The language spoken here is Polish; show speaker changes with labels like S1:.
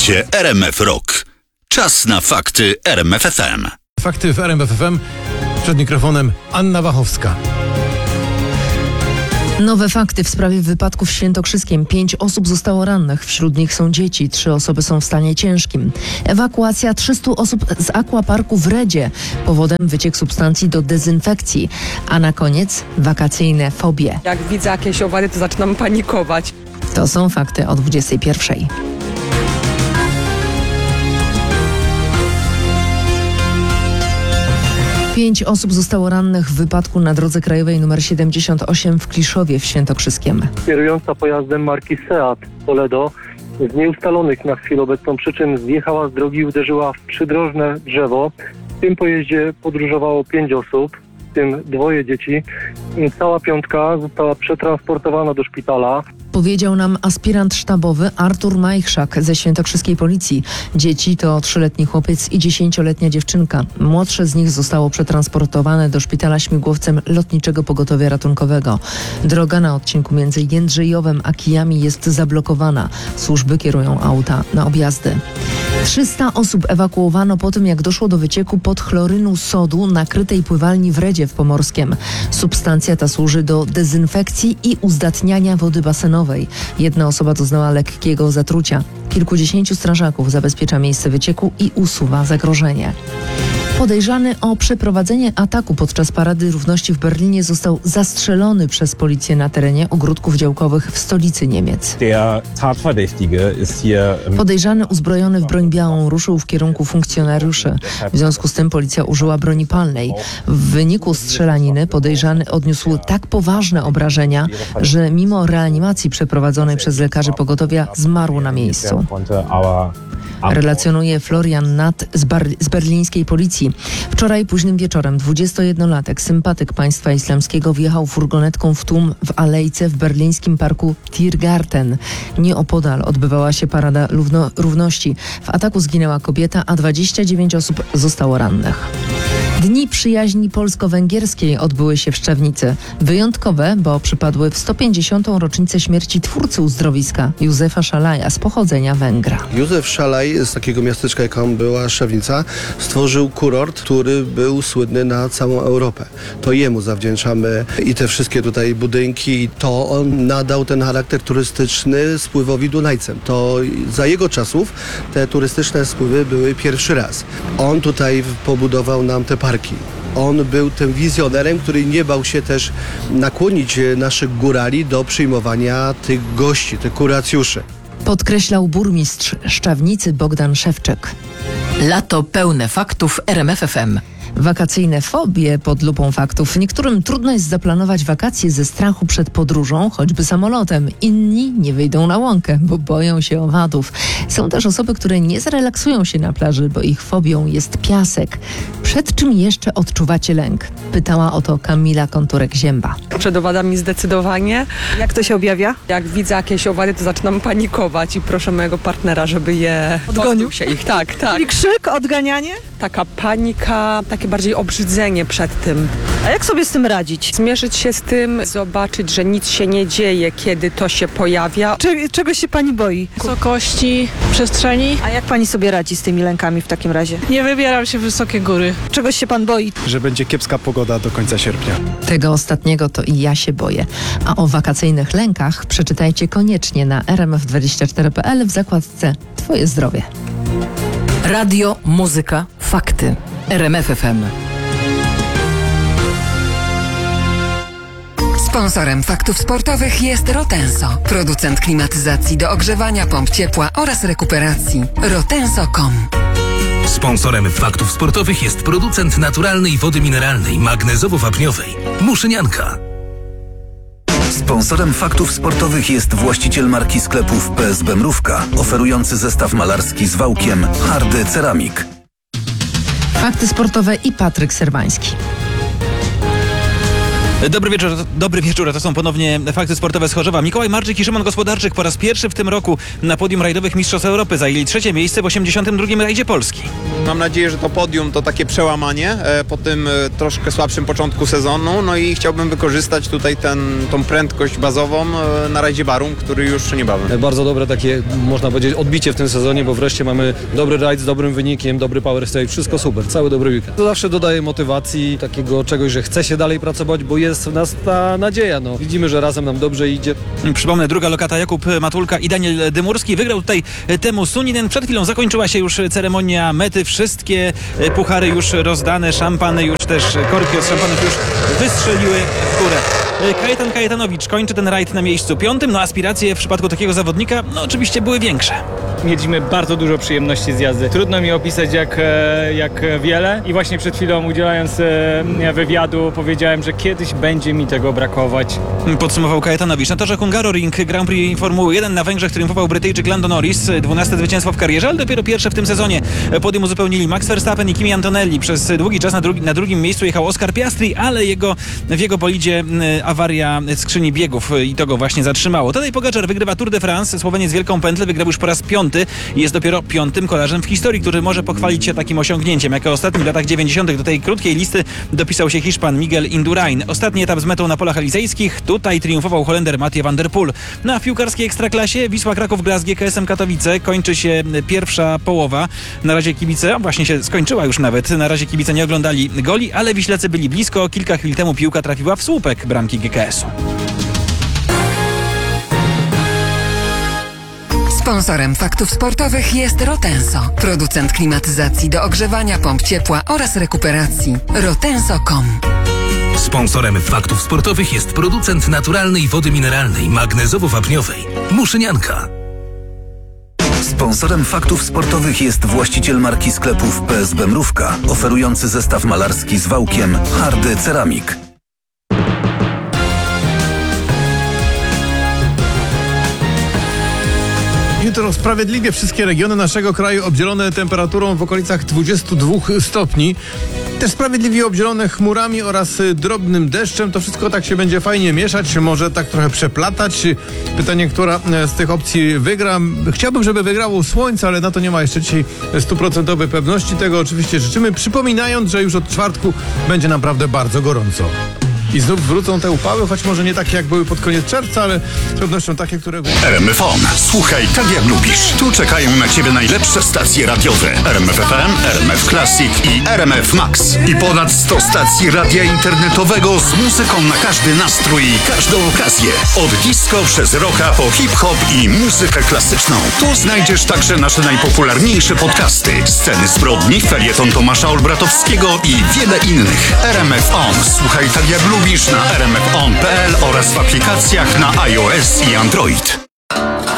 S1: Słuchacie RMF Rock. Czas na fakty RMF FM.
S2: Fakty w RMF FM. Przed mikrofonem Anna Wachowska.
S3: Nowe fakty w sprawie wypadku w Świętokrzyskiem. 5 osób zostało rannych. Wśród nich są dzieci. 3 osoby są w stanie ciężkim. Ewakuacja 300 osób z aquaparku w Redzie. Powodem wyciek substancji do dezynfekcji. A na koniec wakacyjne fobie.
S4: Jak widzę jakieś owady, to zaczynam panikować.
S3: To są fakty o 21:00. Pięć osób zostało rannych w wypadku na drodze krajowej nr 78 w Kliszowie w Świętokrzyskiem.
S5: Kierująca pojazdem marki Seat Toledo z nieustalonych na chwilę obecną przyczyn zjechała z drogi i uderzyła w przydrożne drzewo. W tym pojeździe podróżowało 5 osób, w tym 2 dzieci. Cała 5 została przetransportowana do szpitala.
S3: Powiedział nam aspirant sztabowy Artur Majchrzak ze świętokrzyskiej policji. Dzieci to 3-letni chłopiec i 10-letnia dziewczynka. Młodsze z nich zostało przetransportowane do szpitala śmigłowcem Lotniczego Pogotowia Ratunkowego. Droga na odcinku między Jędrzejowem a Kijami jest zablokowana. Służby kierują auta na objazdy. 300 osób ewakuowano po tym, jak doszło do wycieku podchlorynu sodu na krytej pływalni w Redzie w Pomorskiem. Substancja ta służy do dezynfekcji i uzdatniania wody basenowej. Jedna osoba doznała lekkiego zatrucia. Kilkudziesięciu strażaków zabezpiecza miejsce wycieku i usuwa zagrożenie. Podejrzany o przeprowadzenie ataku podczas Parady Równości w Berlinie został zastrzelony przez policję na terenie ogródków działkowych w stolicy Niemiec. Podejrzany uzbrojony w broń białą ruszył w kierunku funkcjonariuszy. W związku z tym policja użyła broni palnej. W wyniku strzelaniny podejrzany odniósł tak poważne obrażenia, że mimo reanimacji przeprowadzonej przez lekarzy pogotowia zmarł na miejscu. Relacjonuje Florian Nat z berlińskiej policji. Wczoraj późnym wieczorem 21-latek, sympatyk państwa islamskiego, wjechał furgonetką w tłum w alejce w berlińskim parku Tiergarten. Nieopodal odbywała się Parada Równości. W ataku zginęła kobieta, a 29 osób zostało rannych. Dni przyjaźni polsko-węgierskiej odbyły się w Szczawnicy. Wyjątkowe, bo przypadły w 150. rocznicę śmierci twórcy uzdrowiska Józefa Szalaja z pochodzenia Węgra.
S6: Józef Szalaj z takiego miasteczka, jaką była Szczawnica, stworzył kurort, który był słynny na całą Europę. To jemu zawdzięczamy i te wszystkie tutaj budynki, i to on nadał ten charakter turystyczny spływowi Dunajcem. To za jego czasów te turystyczne spływy były pierwszy raz. On tutaj pobudował nam te parki. On był tym wizjonerem, który nie bał się też nakłonić naszych górali do przyjmowania tych gości, tych kuracjuszy.
S3: Podkreślał burmistrz Szczawnicy Bogdan Szewczyk.
S7: Lato pełne faktów RMF FM.
S3: Wakacyjne fobie pod lupą faktów. Niektórym trudno jest zaplanować wakacje ze strachu przed podróżą, choćby samolotem. Inni nie wyjdą na łąkę, bo boją się owadów. Są też osoby, które nie zrelaksują się na plaży, bo ich fobią jest piasek. Przed czym jeszcze odczuwacie lęk? Pytała o to Kamila Konturek-Zięba.
S4: Przed owadami zdecydowanie.
S8: Jak to się objawia?
S4: Jak widzę jakieś owady, to zaczynam panikować i proszę mojego partnera, żeby je
S8: Odgonił
S4: się ich. Tak.
S8: Czyli krzyk, odganianie?
S4: Taka panika, takie bardziej obrzydzenie przed tym.
S8: A jak sobie z tym radzić?
S4: Zmierzyć się z tym, zobaczyć, że nic się nie dzieje, kiedy to się pojawia.
S8: Czegoś się pani boi?
S9: Wysokości, przestrzeni.
S8: A jak pani sobie radzi z tymi lękami w takim razie?
S9: Nie wybieram się w wysokie góry.
S8: Czegoś się pan boi?
S10: Że będzie kiepska pogoda do końca sierpnia.
S3: Tego ostatniego to i ja się boję. A o wakacyjnych lękach przeczytajcie koniecznie na rmf24.pl w zakładce Twoje zdrowie.
S7: Radio, muzyka, fakty. RMF FM.
S11: Sponsorem faktów sportowych jest Rotenso, producent klimatyzacji do ogrzewania, pomp ciepła oraz rekuperacji. Rotenso.com.
S12: Sponsorem faktów sportowych jest producent naturalnej wody mineralnej magnezowo-wapniowej Muszynianka.
S13: Sponsorem faktów sportowych jest właściciel marki sklepów PSB Mrówka, oferujący zestaw malarski z wałkiem Hardy Ceramik.
S3: Fakty sportowe i Patryk Serwański.
S14: Dobry wieczór, to są ponownie fakty sportowe z Chorzowa. Mikołaj Marczyk i Szymon Gospodarczyk po raz pierwszy w tym roku na podium rajdowych Mistrzostw Europy zajęli 3. miejsce w 82. rajdzie Polski.
S15: Mam nadzieję, że to podium to takie przełamanie po tym troszkę słabszym początku sezonu, no i chciałbym wykorzystać tutaj tą prędkość bazową na rajdzie Barum, który już niebawem.
S16: Bardzo dobre takie, można powiedzieć, odbicie w tym sezonie, bo wreszcie mamy dobry rajd z dobrym wynikiem, dobry power stage, wszystko super, cały dobry weekend. To zawsze dodaje motywacji, takiego czegoś, że chce się dalej pracować, bo jest w nas ta nadzieja. No, widzimy, że razem nam dobrze idzie.
S14: Przypomnę, druga lokata Jakub Matulka i Daniel Dymurski. Wygrał tutaj Teemu Suninen. Przed chwilą zakończyła się już ceremonia mety. Wszystkie puchary już rozdane, szampany już też, korki od szampanów już wystrzeliły w górę. Kajetan Kajetanowicz kończy ten rajd na miejscu 5. No aspiracje w przypadku takiego zawodnika, no oczywiście były większe.
S17: Mieliśmy bardzo dużo przyjemności z jazdy. Trudno mi opisać jak wiele i właśnie przed chwilą udzielając wywiadu powiedziałem, że kiedyś będzie mi tego brakować.
S14: Podsumował Kajetanowicz. Na torze Hungaroring Grand Prix Formuły 1 na Węgrzech triumfował Brytyjczyk Lando Norris. 12. zwycięstwo w karierze, ale dopiero pierwsze w tym sezonie. Podium uzupełnili Max Verstappen i Kimi Antonelli. Przez długi czas na drugim miejscu jechał Oscar Piastri, ale w jego bolidzie awaria skrzyni biegów i to go właśnie zatrzymało. Tadej Pogačar wygrywa Tour de France. Słoweniec Wielką Pętlę wygrał już po raz 5. i jest dopiero 5. kolarzem w historii, który może pochwalić się takim osiągnięciem. Jako ostatni w latach 90. do tej krótkiej listy dopisał się Hiszpan Miguel Indurain. Ostatni etap z metą na polach elizejskich. Tutaj triumfował Holender Mathieu van der Poel. Na piłkarskiej ekstraklasie Wisła Kraków gra z GKS-em Katowice. Kończy się pierwsza połowa. Na razie kibice, właśnie się skończyła już nawet. Na razie kibice nie oglądali goli, ale Wiślacy byli blisko. Kilka chwil temu piłka trafiła w słupek bramki GKS-u.
S11: Sponsorem faktów sportowych jest Rotenso, producent klimatyzacji do ogrzewania, pomp ciepła oraz rekuperacji. Rotenso.com.
S12: Sponsorem faktów sportowych jest producent naturalnej wody mineralnej magnezowo-wapniowej Muszynianka.
S13: Sponsorem faktów sportowych jest właściciel marki sklepów PSB Mrówka, oferujący zestaw malarski z wałkiem Hardy Ceramik.
S2: Jutro sprawiedliwie wszystkie regiony naszego kraju obdzielone temperaturą w okolicach 22 stopni. Też sprawiedliwie obdzielone chmurami oraz drobnym deszczem. To wszystko tak się będzie fajnie mieszać, może tak trochę przeplatać. Pytanie, która z tych opcji wygra. Chciałbym, żeby wygrało słońce, ale na to nie ma jeszcze dzisiaj 100% pewności. Tego oczywiście życzymy, przypominając, że już od czwartku będzie naprawdę bardzo gorąco. I znów wrócą te upały, choć może nie takie jak były pod koniec czerwca, ale z pewnością takie, które...
S1: RMF On. Słuchaj tak jak lubisz. Tu czekają na Ciebie najlepsze stacje radiowe. RMF FM, RMF Classic i RMF Max. I ponad 100 stacji radia internetowego z muzyką na każdy nastrój i każdą okazję. Od disco przez rocka po hip-hop i muzykę klasyczną. Tu znajdziesz także nasze najpopularniejsze podcasty. Sceny zbrodni, felieton Tomasza Olbratowskiego i wiele innych. RMF On. Słuchaj tak jak lubisz na rmfon.pl oraz w aplikacjach na iOS i Android.